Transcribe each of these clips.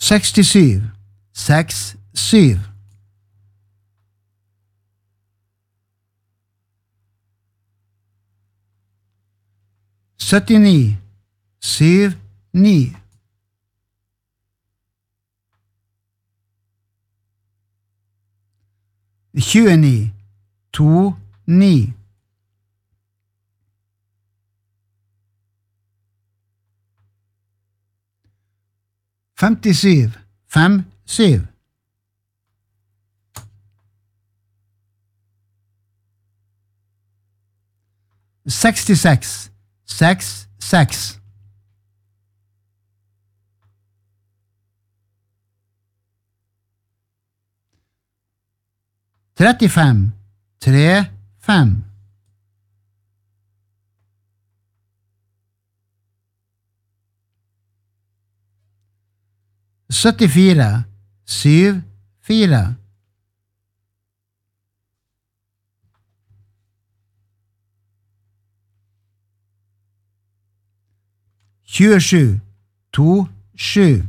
67, 67. 79, 7, 9. 29, 2, 9. 57, 5, 7. 66, 6, 6. 35, 3, 5. 74, 7, 4. 27, 2, 7.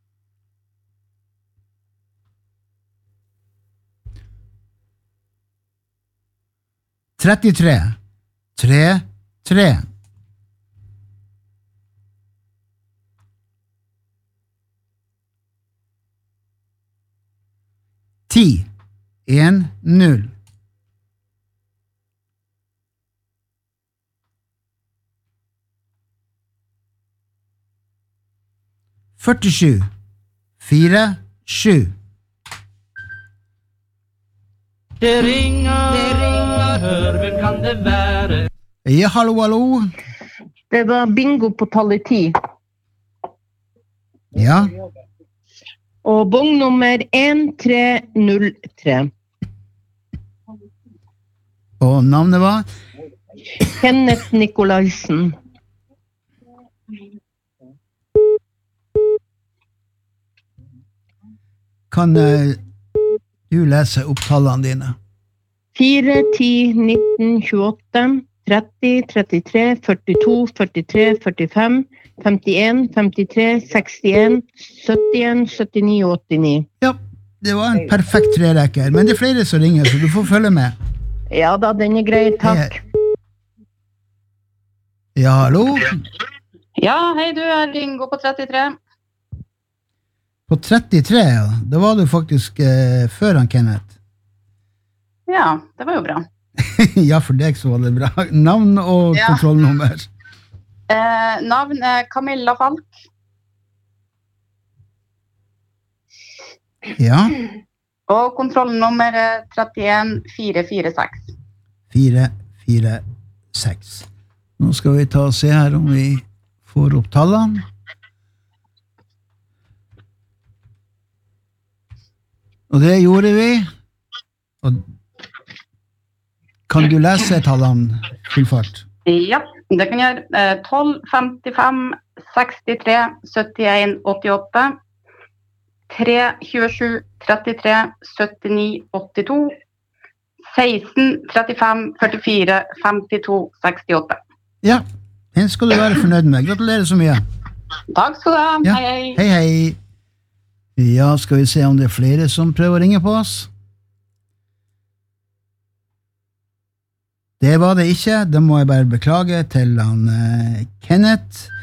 33, 3, 3. 10, 1, 0. 47, 4, 7. Det ringer, hør, hvem kan det være? Ja, hallo, hallo. Det var bingo på tallet 10. Ja, Og bong nummer 1303. og navnet var? Kenneth Nikolaisen. Kan du lese opptallene dine? 4, 10, 19, 28, 30, 33, 42, 43, 45, 51, 53, 61, 71, 79 og 89. Ja, det var en perfekt trerekker, men det er flere som ringer, så du får følge med. Ja da, den er grei, takk. Ja, hallo? Ja, hei du, jeg ringer på 33. På 33, ja. Da var du faktisk før han Kenneth. Ja, det var jo bra. Ja, for deg så var det bra. Navn og Ja. kontrollnummer. Navn er Camilla Falk. Ja, Og kontrollnummer er 31446. 446. Nå skal vi ta og se her om vi får opp tallene. Og det gjorde vi. Og kan du lese tallene full fart? Ja, det kan jeg gjøre. 12, 55, 63, 71, 88. 3, 27, 33, 79, 82. 16, 35, 44, 52, 68. Ja, den skal du være fornøyd med. Gratulerer så mye. Takk skal du ha. Ja. Hei, hei. Hei, hei. Ja, skal vi se om det er flere som prøver å ringe på oss. Det var det ikke. Det må jeg bare beklage til han Kenneth.